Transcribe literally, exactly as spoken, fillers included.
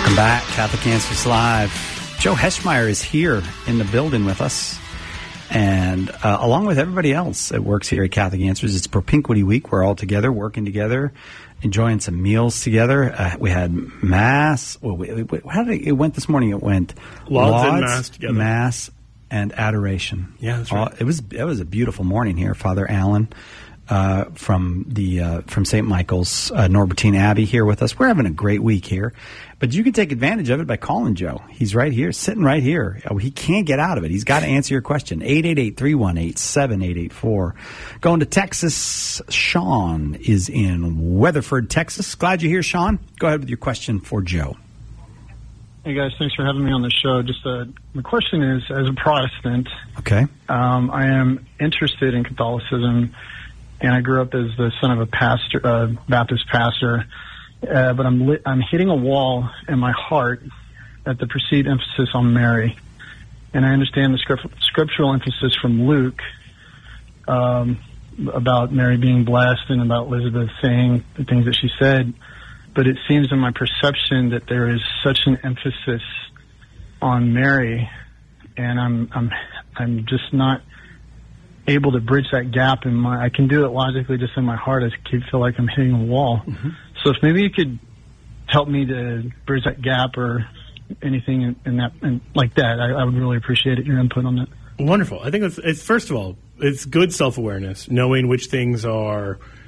Welcome back, Catholic Answers Live. Joe Heschmeyer is here in the building with us, and uh, along with everybody else that works here at Catholic Answers. It's Propinquity Week. We're all together, working together, enjoying some meals together. Uh, we had Mass. Well, we, we, how did it, it went this morning? It went Lauds, Lauds and Mass together. Mass, and Adoration. Yeah, that's right. Uh, it was it was a beautiful morning here. Father Allen uh, from the uh, from Saint Michael's, uh, Norbertine Abbey, here with us. We're having a great week here. But you can take advantage of it by calling Joe. He's right here, sitting right here. Oh, he can't get out of it. He's got to answer your question. eight eight eight, three one eight, seven eight eight four. Going to Texas, Sean is in Weatherford, Texas. Glad you're here, Sean. Go ahead with your question for Joe. Hey, guys. Thanks for having me on the show. Just uh, the question is, as a Protestant, okay, um, I am interested in Catholicism, and I grew up as the son of a pastor, uh, Baptist pastor. Uh, but I'm li- I'm hitting a wall in my heart at the perceived emphasis on Mary, and I understand the script- scriptural emphasis from Luke um, about Mary being blessed and about Elizabeth saying the things that she said. But it seems in my perception that there is such an emphasis on Mary, and I'm I'm I'm just not able to bridge that gap in my. I can do it logically, just in my heart. I keep feel like I'm hitting a wall. Mm-hmm. So if maybe you could help me to bridge that gap or anything in, in that in, like that, I, I would really appreciate it, your input on that. Wonderful. I think it's, it's first of all, it's good self-awareness, knowing which things are